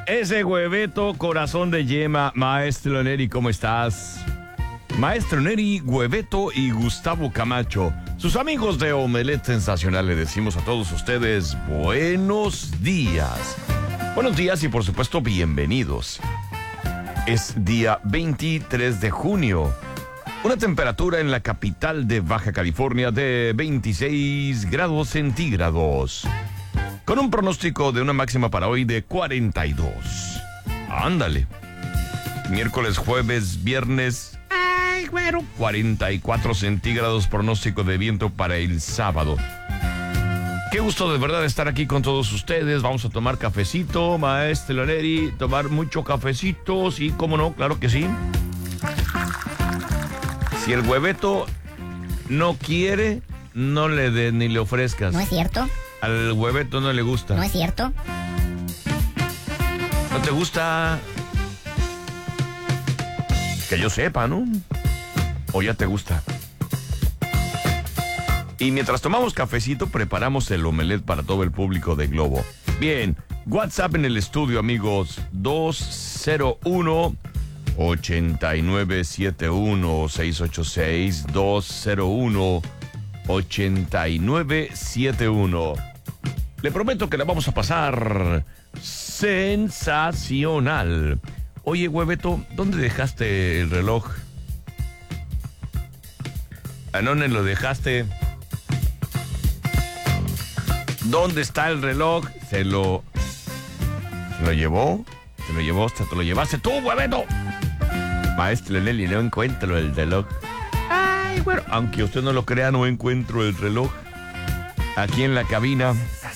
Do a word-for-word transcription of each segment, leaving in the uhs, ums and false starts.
ese hueveto, corazón de yema. Maestro Neri, ¿cómo estás? Maestro Neri, Hueveto y Gustavo Camacho, sus amigos de Omelette Sensacional, le decimos a todos ustedes buenos días. Buenos días y por supuesto bienvenidos. Es día veintitrés de junio. Una temperatura en la capital de Baja California de veintiséis grados centígrados. Con un pronóstico de una máxima para hoy de cuarenta y dos. Ándale. Miércoles, jueves, viernes... ¡Ay, güero! cuarenta y cuatro centígrados, pronóstico de viento para el sábado. Qué gusto de verdad estar aquí con todos ustedes. Vamos a tomar cafecito, Maestro Neri. Tomar mucho cafecito, sí, cómo no, claro que sí. Si el hueveto no quiere, no le des ni le ofrezcas. ¿No es cierto? Al hueveto no le gusta. ¿No es cierto? ¿No te gusta? Que yo sepa, ¿no? ¿O ya te gusta? Y mientras tomamos cafecito, preparamos el omelette para todo el público de Globo. Bien, WhatsApp en el estudio, amigos. dos cero uno, ocho nueve siete uno, seis ocho seis. dos cero uno, ocho nueve siete uno. Le prometo que la vamos a pasar sensacional. Oye, hueveto, ¿dónde dejaste el reloj? ¿A dónde lo dejaste? ¿Dónde está el reloj? ¿Se lo... ¿Se lo llevó? ¿Se lo llevó? ¿Se te lo llevaste tú, hueveto? Maestro Nelly, no encuentro el reloj. Ay, bueno, aunque usted no lo crea, no encuentro el reloj. Aquí en la cabina.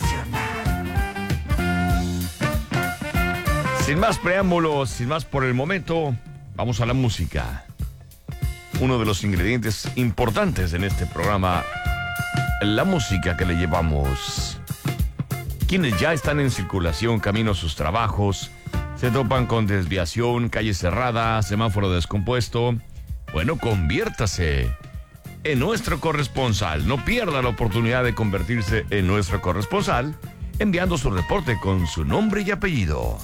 Sin más preámbulos, sin más por el momento, vamos a la música. Uno de los ingredientes importantes en este programa, la música que le llevamos. Quienes ya están en circulación camino a sus trabajos, se topan con desviación, calle cerrada, semáforo descompuesto. Bueno, conviértase en nuestro corresponsal. No pierda la oportunidad de convertirse en nuestro corresponsal enviando su reporte con su nombre y apellido.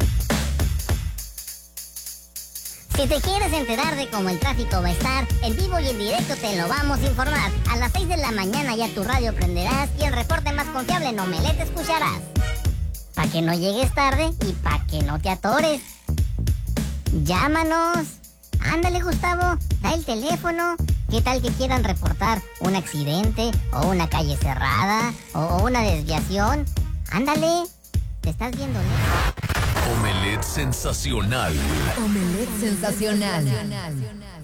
Si te quieres enterar de cómo el tráfico va a estar, en vivo y en directo te lo vamos a informar. A las seis de la mañana ya tu radio prenderás y el reporte más confiable en Omelette escucharás. Pa' que no llegues tarde y pa' que no te atores. Llámanos. Ándale, Gustavo, da el teléfono. ¿Qué tal que quieran reportar un accidente o una calle cerrada o una desviación? Ándale, te estás viendo lejos. Omelette Sensacional. Omelette Sensacional.